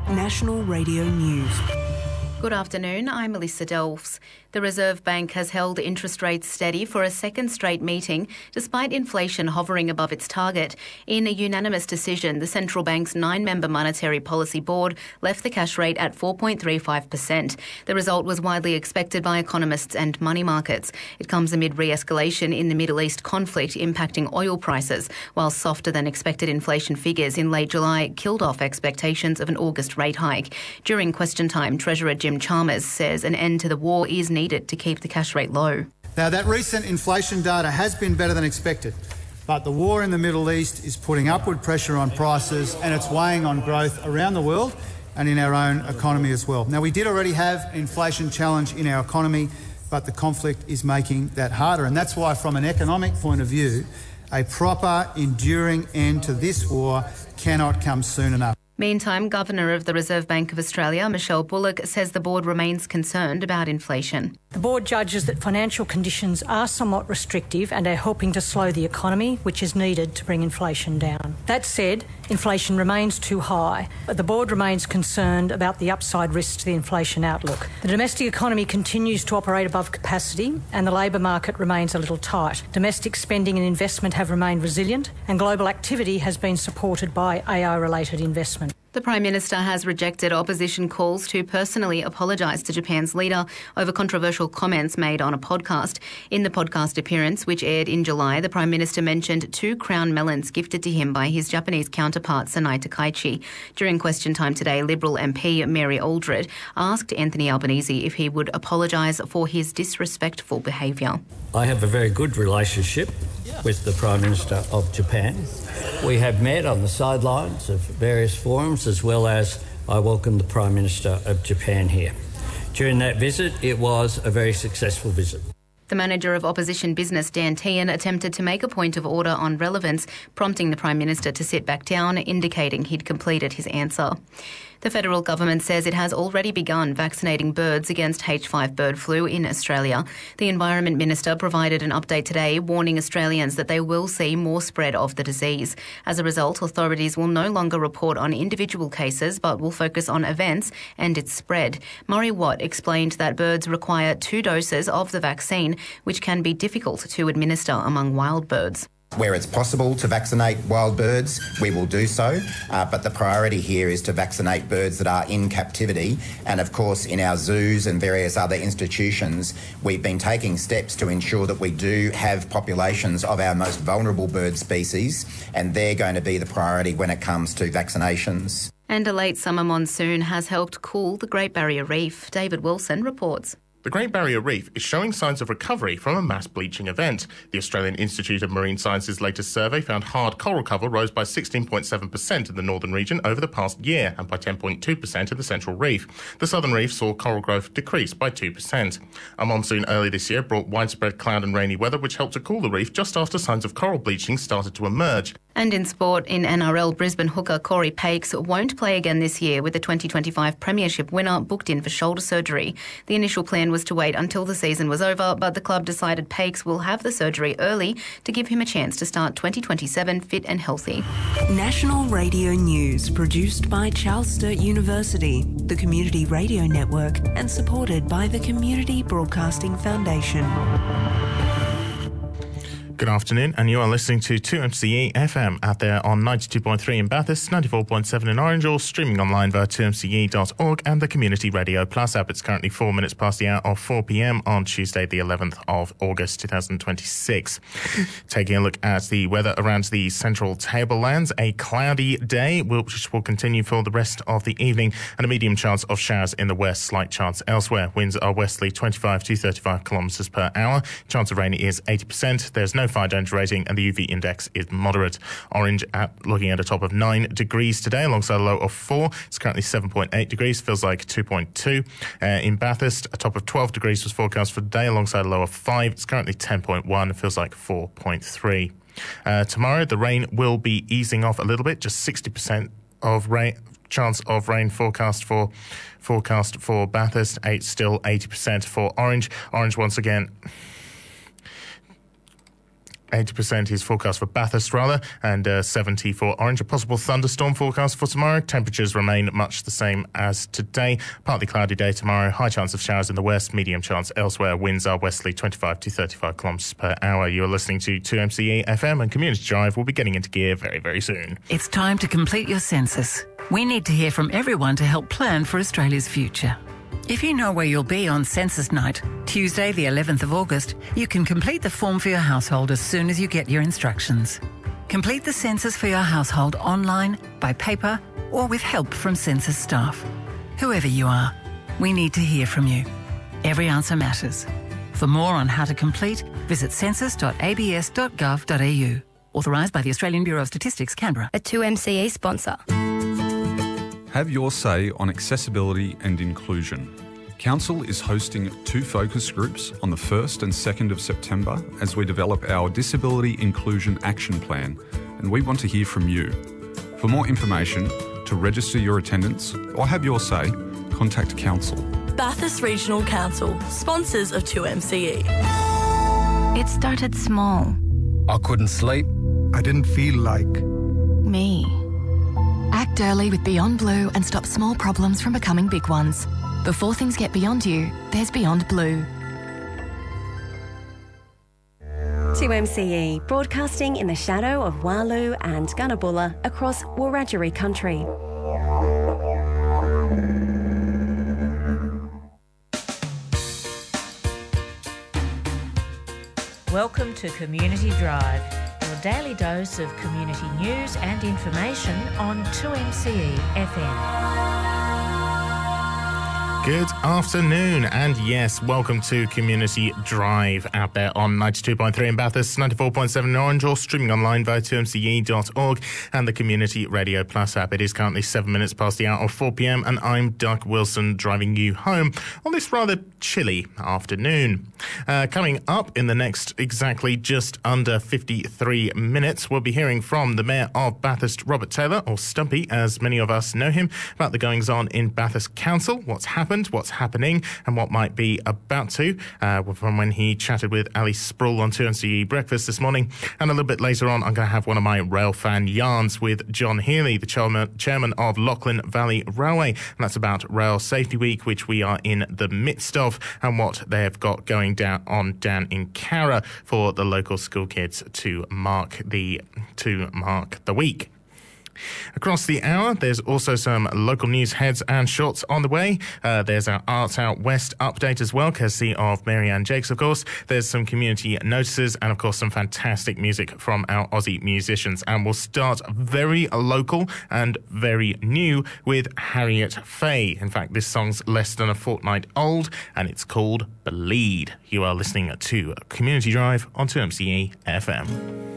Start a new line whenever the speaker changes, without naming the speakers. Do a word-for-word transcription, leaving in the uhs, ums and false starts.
National Radio News.
Good afternoon, I'm Melissa Delves. The Reserve Bank has held interest rates steady for a second straight meeting, despite inflation hovering above its target. In a unanimous decision, the central bank's nine-member Monetary Policy Board left the cash rate at four point three five percent. The result was widely expected by economists and money markets. It comes amid re-escalation in the Middle East conflict impacting oil prices, while softer-than-expected inflation figures in late July killed off expectations of an August rate hike. During question time, Treasurer Jim Chalmers says an end to the war is needed to keep the cash rate low.
Now, that recent inflation data has been better than expected, but the war in the Middle East is putting upward pressure on prices and it's weighing on growth around the world and in our own economy as well. Now, we did already have an inflation challenge in our economy, but the conflict is making that harder. And that's why, from an economic point of view, a proper, enduring end to this war cannot come soon enough.
Meantime, Governor of the Reserve Bank of Australia, Michelle Bullock, says the board remains concerned about inflation.
The board judges that financial conditions are somewhat restrictive and are helping to slow the economy, which is needed to bring inflation down. That said, inflation remains too high. But the board remains concerned about the upside risks to the inflation outlook. The domestic economy continues to operate above capacity and the labour market remains a little tight. Domestic spending and investment have remained resilient and global activity has been supported by A I-related investment.
The Prime Minister has rejected opposition calls to personally apologise to Japan's leader over controversial comments made on a podcast. In the podcast appearance, which aired in July, the Prime Minister mentioned two crown melons gifted to him by his Japanese counterpart, Sanai Takaichi. During question time today, Liberal M P Mary Aldred asked Anthony Albanese if he would apologise for his disrespectful behaviour.
I have a very good relationship with the Prime Minister of Japan. We have met on the sidelines of various forums, as well as I welcomed the Prime Minister of Japan here. During that visit, it was a very successful visit.
The manager of opposition business, Dan Tehan, attempted to make a point of order on relevance, prompting the Prime Minister to sit back down, indicating he'd completed his answer. The federal government says it has already begun vaccinating birds against H five bird flu in Australia. The Environment Minister provided an update today, warning Australians that they will see more spread of the disease. As a result, authorities will no longer report on individual cases, but will focus on events and its spread. Murray Watt explained that birds require two doses of the vaccine, which can be difficult to administer among wild birds.
Where it's possible to vaccinate wild birds, we will do so, uh, but the priority here is to vaccinate birds that are in captivity. And of course, in our zoos and various other institutions, we've been taking steps to ensure that we do have populations of our most vulnerable bird species, and they're going to be the priority when it comes to vaccinations.
And a late summer monsoon has helped cool the Great Barrier Reef. David Wilson reports.
The Great Barrier Reef is showing signs of recovery from a mass bleaching event. The Australian Institute of Marine Science's latest survey found hard coral cover rose by sixteen point seven percent in the northern region over the past year and by ten point two percent in the central reef. The southern reef saw coral growth decrease by two percent. A monsoon early this year brought widespread cloud and rainy weather, which helped to cool the reef just after signs of coral bleaching started to emerge.
And in sport, in N R L, Brisbane hooker Corey Pakes won't play again this year, with the twenty twenty-five Premiership winner booked in for shoulder surgery. The initial plan was to wait until the season was over, but the club decided Pakes will have the surgery early to give him a chance to start twenty twenty-seven fit and healthy.
National Radio News, produced by Charles Sturt University, the Community Radio Network, and supported by the Community Broadcasting Foundation.
Good afternoon, and you are listening to two M C E F M out there on ninety-two point three in Bathurst, ninety-four point seven in Orange, or streaming online via two m c e dot org and the Community Radio Plus app. It's currently four minutes past the hour of four p m on Tuesday, the eleventh of August, two thousand twenty-six. Taking a look at the weather around the central tablelands, a cloudy day which will continue for the rest of the evening, and a medium chance of showers in the west, slight chance elsewhere. Winds are westerly twenty-five to thirty-five kilometres per hour. Chance of rain is eighty percent. There's no fire danger rating, and the U V index is moderate. Orange at looking at a top of nine degrees today, alongside a low of four. It's currently seven point eight degrees, feels like two point two. Uh, in Bathurst, a top of twelve degrees was forecast for today, alongside a low of five. It's currently ten point one, feels like four point three. Uh, tomorrow, the rain will be easing off a little bit, just sixty percent of rain. Chance of rain forecast for forecast for Bathurst, eight still eighty percent for Orange. Orange once again eighty percent is forecast for Bathurst, rather, and uh, seventy for Orange. A possible thunderstorm forecast for tomorrow. Temperatures remain much the same as today. Partly cloudy day tomorrow. High chance of showers in the west, medium chance elsewhere. Winds are westerly twenty-five to thirty-five kilometres per hour. You're listening to two M C E F M, and Community Drive will be getting into gear very, very soon.
It's time to complete your census. We need to hear from everyone to help plan for Australia's future. If you know where you'll be on Census Night, Tuesday the eleventh of August, you can complete the form for your household as soon as you get your instructions. Complete the census for your household online, by paper, or with help from census staff. Whoever you are, we need to hear from you. Every answer matters. For more on how to complete, visit census dot a b s dot gov dot a u. Authorised by the Australian Bureau of Statistics, Canberra.
A two M C E sponsor.
Have your say on accessibility and inclusion. Council is hosting two focus groups on the first and second of September as we develop our Disability Inclusion Action Plan, and we want to hear from you. For more information, to register your attendance or have your say, contact Council.
Bathurst Regional Council, sponsors of two M C E.
It started small.
I couldn't sleep.
I didn't feel like
me. Act early with Beyond Blue and stop small problems from becoming big ones. Before things get beyond you, there's Beyond Blue.
two M C E, broadcasting in the shadow of Walu and Gunnabulla across Wiradjuri country.
Welcome to Community Drive, your daily dose of community news and information on two M C E F M.
Good afternoon, and yes, welcome to Community Drive out there on ninety-two point three in Bathurst, ninety-four point seven in Orange, or streaming online via two m c e dot org and the Community Radio Plus app. It is currently seven minutes past the hour of four p m, and I'm Doug Wilson, driving you home on this rather chilly afternoon. Uh, coming up in the next exactly just under fifty-three minutes, we'll be hearing from the Mayor of Bathurst, Robert Taylor, or Stumpy, as many of us know him, about the goings-on in Bathurst Council, what's happened, what's happening, and what might be about to, uh, from when he chatted with Ali Sproul on two M C E Breakfast this morning. And a little bit later on, I'm going to have one of my rail fan yarns with John Healy, the chairman, chairman of Lachlan Valley Railway, and that's about Rail Safety Week, which we are in the midst of, and what they've got going down on down in Cowra for the local school kids to mark the to mark the week. Across the hour, there's also some local news heads and shots on the way. Uh, there's our Arts Out West update as well, courtesy of Marianne Jakes, of course. There's some community notices and, of course, some fantastic music from our Aussie musicians. And we'll start very local and very new with Harriet Faye. In fact, this song's less than a fortnight old, and it's called Bleed. You are listening to Community Drive on two M C E F M.